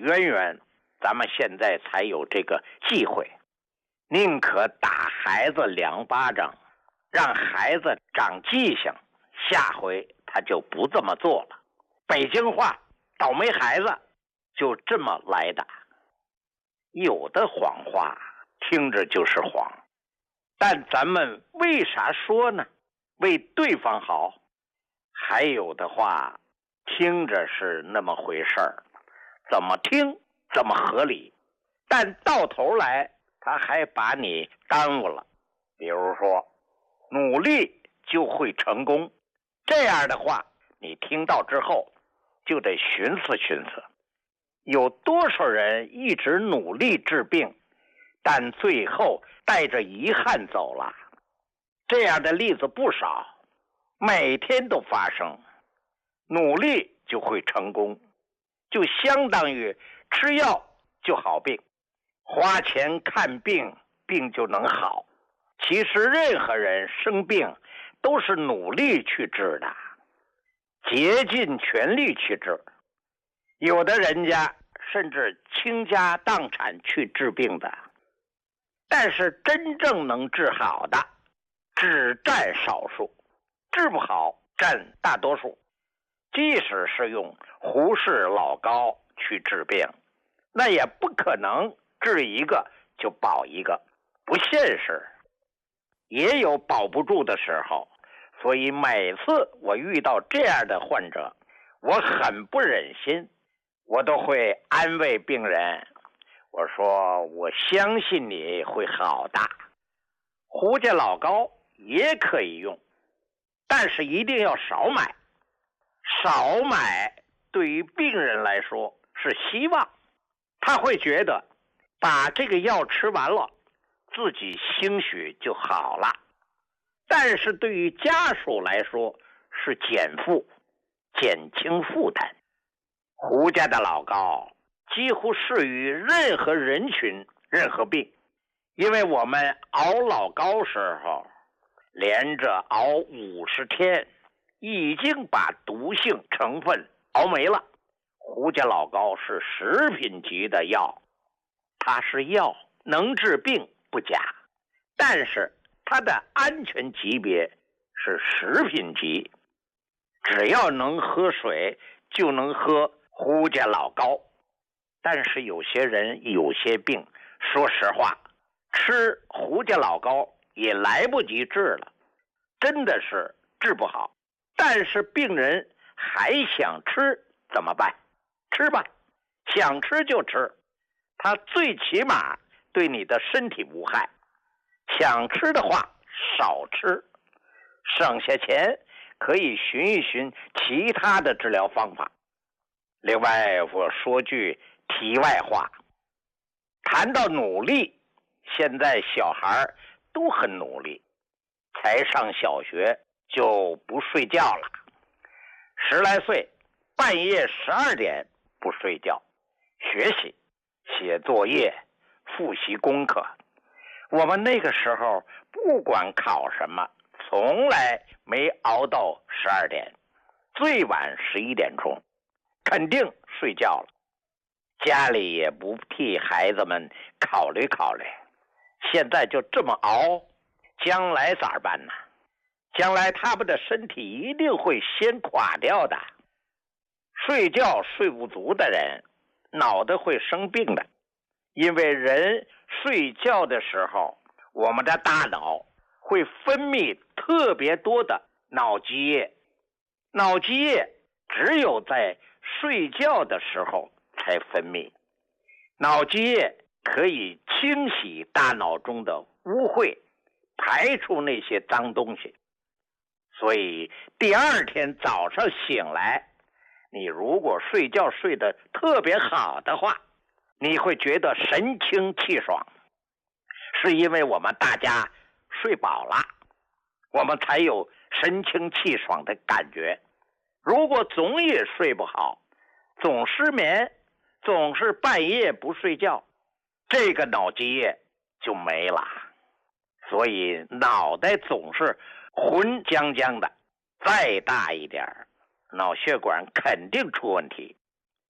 渊源，咱们现在才有这个忌讳，宁可打孩子2巴掌，让孩子长记性，下回他就不这么做了。北京话倒霉孩子就这么来的。有的谎话听着就是谎，但咱们为啥说呢？为对方好。还有的话听着是那么回事儿，怎么听怎么合理，但到头来他还把你耽误了。比如说努力就会成功，这样的话你听到之后就得寻思寻思，有多少人一直努力治病，但最后带着遗憾走了？这样的例子不少，每天都发生。努力就会成功，就相当于吃药就好病，花钱看病，病就能好。其实任何人生病都是努力去治的，竭尽全力去治。有的人家甚至倾家荡产去治病的，但是真正能治好的只占少数，治不好占大多数。即使是用胡适老高去治病，那也不可能治一个就保一个，不现实。也有保不住的时候，所以每次我遇到这样的患者，我很不忍心，我都会安慰病人，我说我相信你会好的。胡家老高也可以用，但是一定要少买。少买对于病人来说是希望，他会觉得把这个药吃完了，自己兴许就好了。但是对于家属来说是减负，减轻负担。胡家的老高几乎适于任何人群、任何病，因为我们熬老高时候连着熬50天，已经把毒性成分熬没了。胡家老高是食品级的药，它是药，能治病不假，但是它的安全级别是食品级，只要能喝水就能喝胡家老高。但是有些人有些病，说实话吃胡家老高也来不及治了，真的是治不好。但是病人还想吃怎么办？吃吧，想吃就吃，它最起码对你的身体无害。想吃的话少吃，省下钱可以寻一寻其他的治疗方法。另外我说句题外话，谈到努力，现在小孩都很努力，才上小学就不睡觉了，10来岁半夜12点不睡觉，学习写作业复习功课。我们那个时候不管考什么，从来没熬到12点，最晚11点钟肯定睡觉了。家里也不替孩子们考虑考虑，现在就这么熬，将来咋办呢？将来他们的身体一定会先垮掉的。睡觉睡不足的人脑袋会生病的，因为人睡觉的时候，我们的大脑会分泌特别多的脑积液，脑积液只有在睡觉的时候才分泌。脑积液可以清洗大脑中的污秽，排出那些脏东西。所以第二天早上醒来，你如果睡觉睡得特别好的话，你会觉得神清气爽，是因为我们大家睡饱了，我们才有神清气爽的感觉。如果总也睡不好，总失眠，总是半夜不睡觉，这个脑积液就没了。所以脑袋总是浑浆浆的，再大一点脑血管肯定出问题。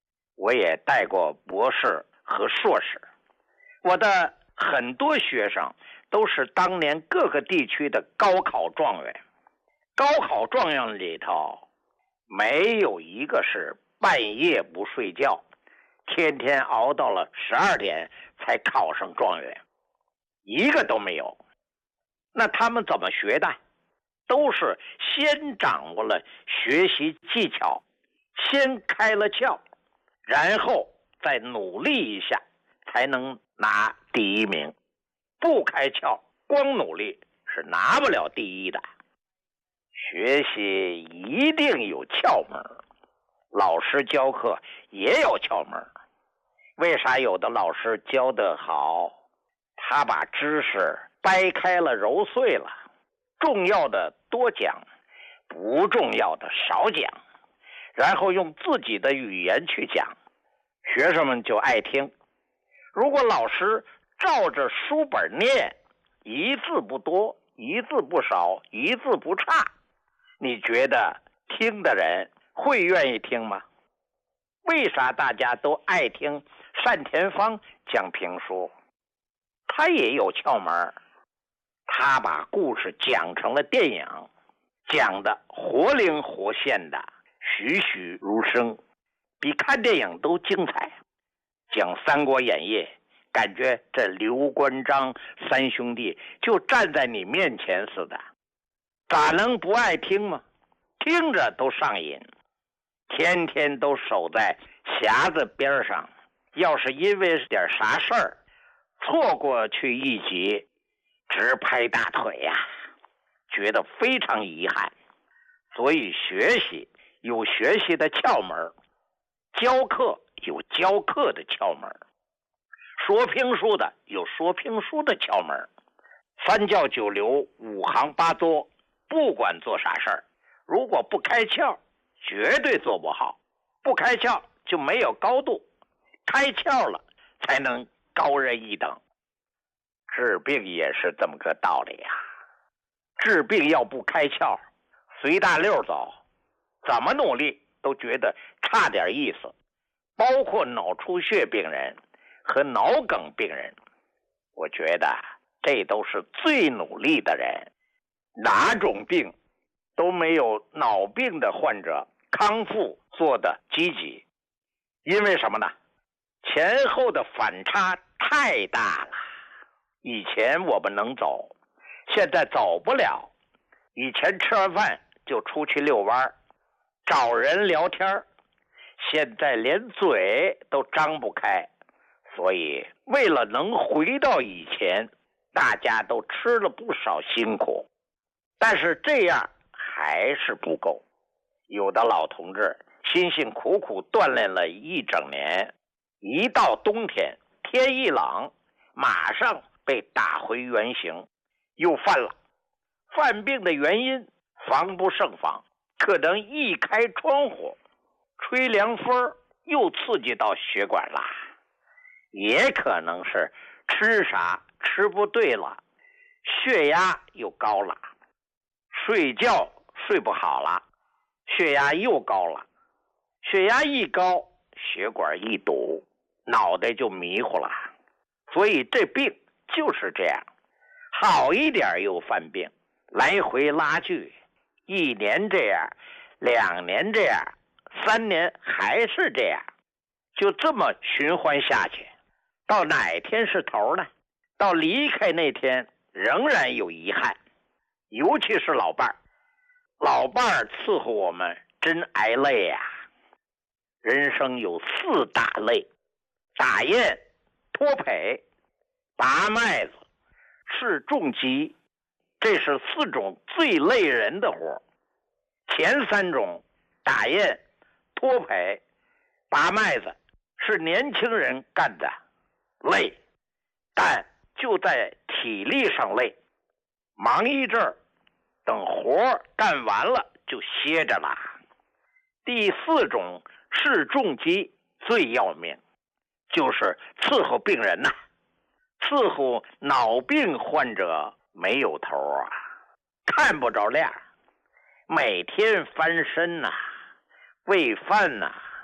我也带过博士和硕士，我的很多学生都是当年各个地区的高考状元。高考状元里头没有一个是半夜不睡觉，天天熬到了12点才考上状元，一个都没有。那他们怎么学的？都是先掌握了学习技巧，先开了窍，然后再努力一下才能拿第一名。不开窍，光努力是拿不了第一的。学习一定有窍门，老师教课也有窍门。为啥有的老师教得好？他把知识掰开了揉碎了，重要的多讲，不重要的少讲，然后用自己的语言去讲，学生们就爱听。如果老师照着书本念，一字不多，一字不少，一字不差，你觉得听的人会愿意听吗？为啥大家都爱听单田芳讲评书？他也有窍门，他把故事讲成了电影，讲得活灵活现的，栩栩如生，比看电影都精彩。讲《三国演义》，感觉这刘关张三兄弟就站在你面前似的，咋能不爱听吗？听着都上瘾，天天都守在匣子边上，要是因为点啥事儿错过去一集，直拍大腿呀，觉得非常遗憾。所以学习有学习的窍门，教课有教课的窍门，说评书的有说评书的窍门。三教九流五行八作，不管做啥事儿，如果不开窍，绝对做不好。不开窍就没有高度，开窍了才能高人一等。治病也是这么个道理呀。治病要不开窍，随大溜走，怎么努力都觉得差点意思。包括脑出血病人和脑梗病人，我觉得这都是最努力的人，哪种病都没有脑病的患者康复做的积极。因为什么呢？前后的反差太大了。以前我们能走，现在走不了。以前吃完饭就出去遛弯，找人聊天，现在连嘴都张不开。所以为了能回到以前，大家都吃了不少辛苦，但是这样还是不够。有的老同志辛辛苦苦锻炼了一整年，一到冬天天一冷，马上被打回原形，又犯了。犯病的原因防不胜防，可能一开窗户吹凉风又刺激到血管了，也可能是吃啥吃不对了，血压又高了，睡觉睡不好了，血压又高了，血压一高，血管一堵，脑袋就迷糊了。所以这病就是这样，好一点又犯病，来回拉锯，1年这样，2年这样，3年还是这样，就这么循环下去，到哪天是头呢？到离开那天仍然有遗憾。尤其是老伴儿，老伴儿伺候我们真挨累呀。人生有4大累：打雁、脱圯、拔麦子、试重机，这是4种最累人的活。前3种打雁、脱圯、拔麦子是年轻人干的，累，但就在体力上累，忙一阵儿，等活干完了就歇着了。第4种试重机最要命，就是伺候病人呐。伺候脑病患者没有头啊，看不着亮，每天翻身呐，喂饭呐，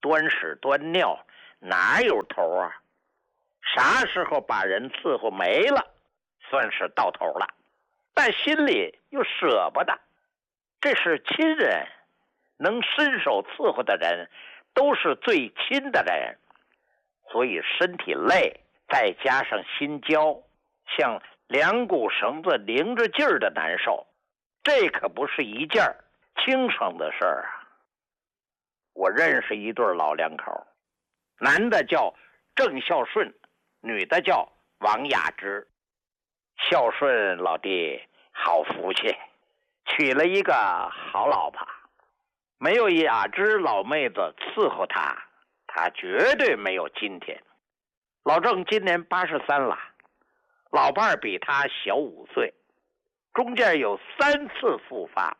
端屎端尿，哪有头啊？啥时候把人伺候没了，算是到头了，但心里又舍不得。这是亲人，能伸手伺候的人都是最亲的人，所以身体累，再加上心焦，像两股绳子拧着劲儿的难受，这可不是一件轻省的事儿啊。我认识一对老两口，男的叫郑孝顺，女的叫王雅芝。孝顺老弟好福气，娶了一个好老婆，没有雅芝老妹子伺候他，他绝对没有今天。老郑今年83了，老伴儿比他小5岁，中间有3次复发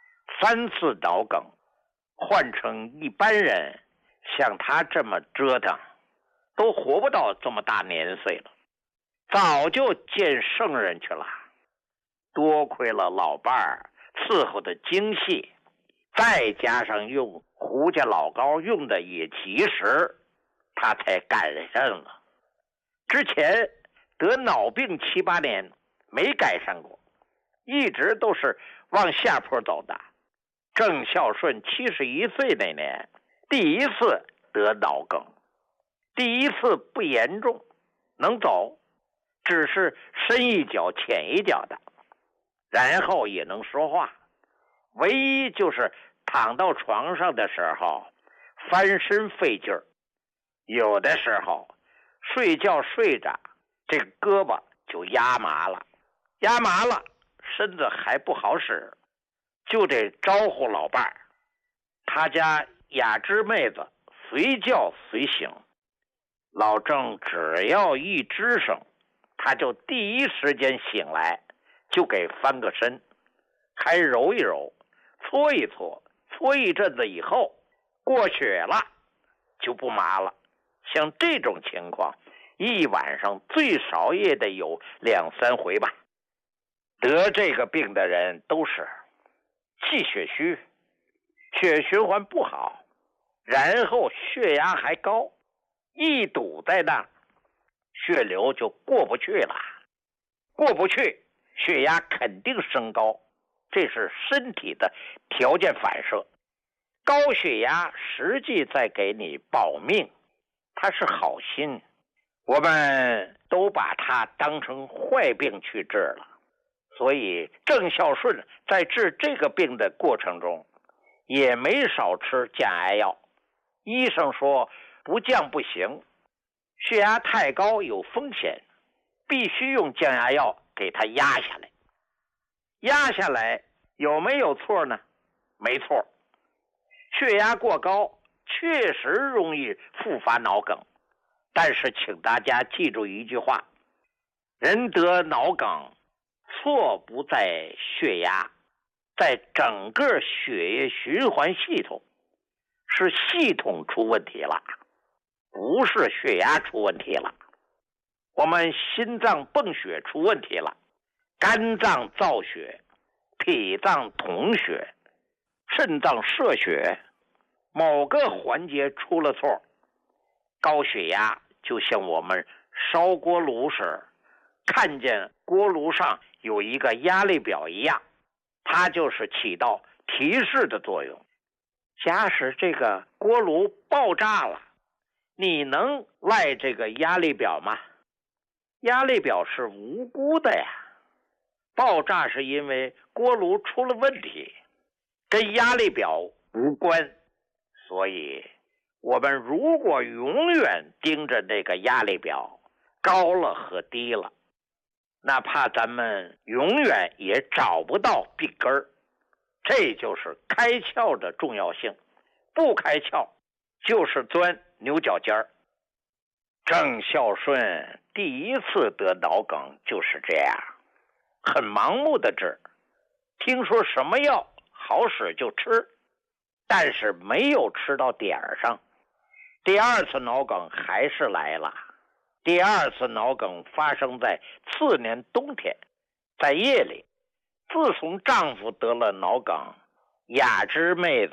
，3次脑梗。换成一般人，像他这么折腾，都活不到这么大年岁了，早就见圣人去了。多亏了老伴儿伺候的精细，再加上用胡家老膏用的也及时，他才改善了。之前得脑病7、8年没改善过，一直都是往下坡走的。郑孝顺71岁那年，第一次得脑梗，第一次不严重，能走，只是深一脚浅一脚的，然后也能说话，唯一就是躺到床上的时候翻身费劲儿，有的时候睡觉睡着，这个胳膊就压麻了，身子还不好使，就得招呼老伴儿。他家雅芝妹子随叫随醒，老郑只要一吱声，他就第一时间醒来，就给翻个身，还揉一揉，搓一搓，搓一阵子以后过血了，就不麻了。像这种情况，一晚上最少也得有2、3回吧。得这个病的人都是气血虚，血循环不好，然后血压还高，一堵在那，血流就过不去了，过不去，血压肯定升高，这是身体的条件反射。高血压实际在给你保命，它是好心，我们都把它当成坏病去治了。所以郑孝顺在治这个病的过程中也没少吃降压药，医生说不降不行，血压太高有风险，必须用降压药给它压下来。压下来有没有错呢？没错，血压过高确实容易复发脑梗，但是请大家记住一句话，人得脑梗错不在血压，在整个血液循环系统，是系统出问题了，不是血压出问题了。我们心脏泵血出问题了，肝脏造血，脾脏统血，肾脏摄血，某个环节出了错，高血压就像我们烧锅炉时看见锅炉上有一个压力表一样，它就是起到提示的作用。假使这个锅炉爆炸了，你能赖这个压力表吗？压力表是无辜的呀，爆炸是因为锅炉出了问题，跟压力表无关。所以我们如果永远盯着那个压力表高了和低了，哪怕咱们永远也找不到病根儿。这就是开窍的重要性，不开窍就是钻牛角尖儿。郑孝顺第一次得脑梗就是这样，很盲目的治，听说什么药好使就吃，但是没有吃到点儿上。第二次脑梗还是来了，第二次脑梗发生在次年冬天，在夜里。自从丈夫得了脑梗，雅芝妹子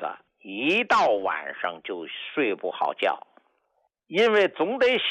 一到晚上就睡不好觉，因为总得